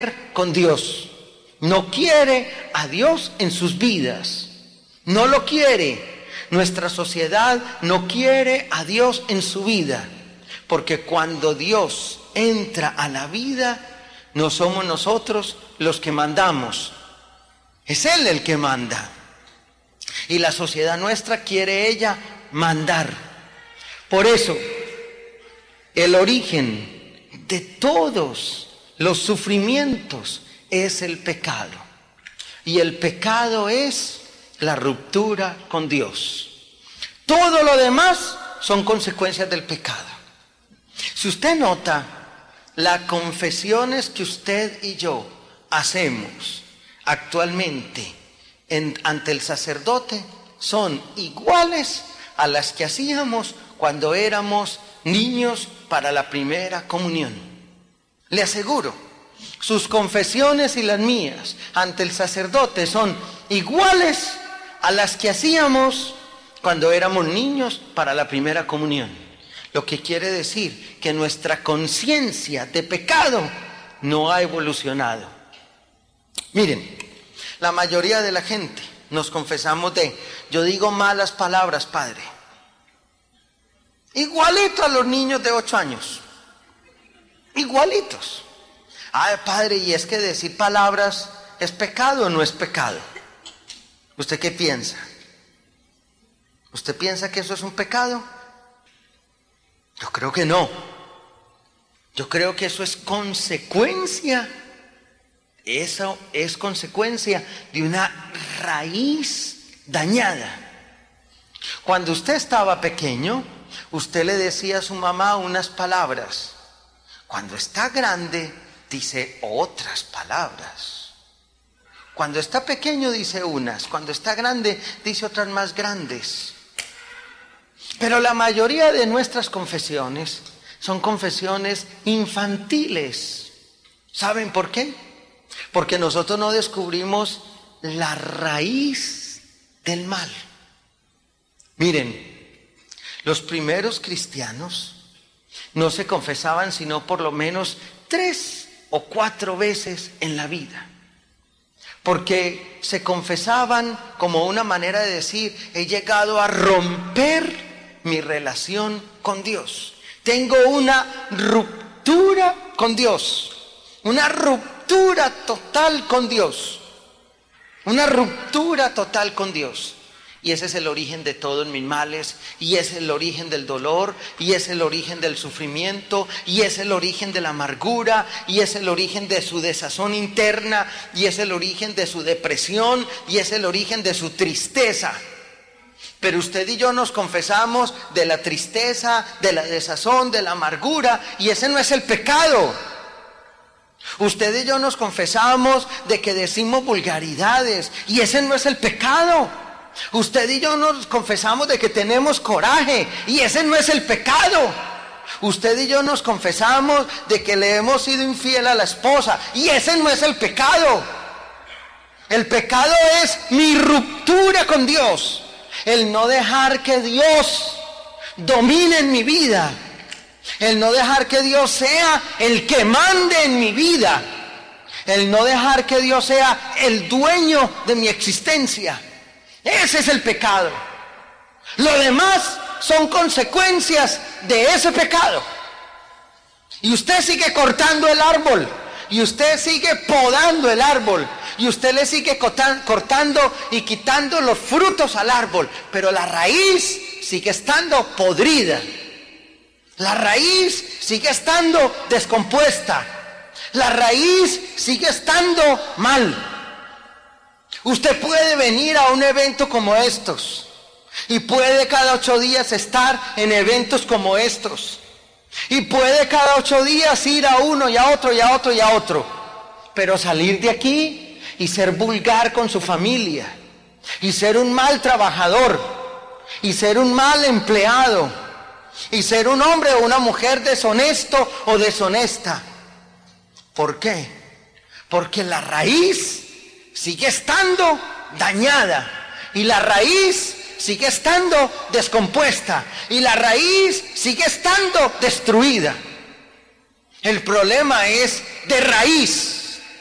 con Dios. No quiere a Dios en sus vidas. No lo quiere. Nuestra sociedad no quiere a Dios en su vida. Porque cuando Dios entra a la vida, no somos nosotros los que mandamos. Es Él el que manda. Y la sociedad nuestra quiere ella mandar. Por eso, el origen de todos los sufrimientos es el pecado. Y el pecado es la ruptura con Dios. Todo lo demás son consecuencias del pecado. Si usted nota, las confesiones que usted y yo hacemos actualmente ante el sacerdote son iguales a las que hacíamos cuando éramos niños para la primera comunión. Le aseguro, sus confesiones y las mías ante el sacerdote son iguales a las que hacíamos cuando éramos niños para la primera comunión. Lo que quiere decir que nuestra conciencia de pecado no ha evolucionado. Miren, la mayoría de la gente nos confesamos yo digo malas palabras, padre. Igualito a los niños de 8 años. Igualitos. Ay, padre, ¿y es que decir palabras es pecado o no es pecado? ¿Usted qué piensa? ¿Usted piensa que eso es un pecado? Yo creo que no. Yo creo que eso es consecuencia. Eso es consecuencia de una raíz dañada. Cuando usted estaba pequeño, usted le decía a su mamá unas palabras. Cuando está grande, dice otras palabras. Cuando está pequeño dice unas, cuando está grande dice otras más grandes. Pero la mayoría de nuestras confesiones son confesiones infantiles. ¿Saben por qué? Porque nosotros no descubrimos la raíz del mal. Miren, los primeros cristianos no se confesaban sino por lo menos 3 o 4 veces en la vida. Porque se confesaban como una manera de decir, he llegado a romper mi relación con Dios. Tengo una ruptura con Dios. Una ruptura total con Dios. Una ruptura total con Dios. Y ese es el origen de todos mis males, y es el origen del dolor, y es el origen del sufrimiento, y es el origen de la amargura, y es el origen de su desazón interna, y es el origen de su depresión, y es el origen de su tristeza. Pero usted y yo nos confesamos de la tristeza, de la desazón, de la amargura, y ese no es el pecado. Usted y yo nos confesamos de que decimos vulgaridades, y ese no es el pecado. Usted y yo nos confesamos de que tenemos coraje, y ese no es el pecado. Usted y yo nos confesamos de que le hemos sido infiel a la esposa, y ese no es el pecado. El pecado es mi ruptura con Dios, el no dejar que Dios domine en mi vida, el no dejar que Dios sea el que mande en mi vida, el no dejar que Dios sea el dueño de mi existencia. Ese es el pecado. Lo demás son consecuencias de ese pecado. Y usted sigue cortando el árbol, y usted sigue podando el árbol, y usted le sigue cortando y quitando los frutos al árbol, pero la raíz sigue estando podrida. La raíz sigue estando descompuesta. La raíz sigue estando mal. Usted puede venir a un evento como estos, y puede cada 8 días estar en eventos como estos, y puede cada 8 días ir a uno y a otro y a otro y a otro, pero salir de aquí y ser vulgar con su familia, y ser un mal trabajador, y ser un mal empleado, y ser un hombre o una mujer deshonesto o deshonesta. ¿Por qué? Porque la raíz sigue estando dañada, y la raíz sigue estando descompuesta, y la raíz sigue estando destruida. El problema es de raíz.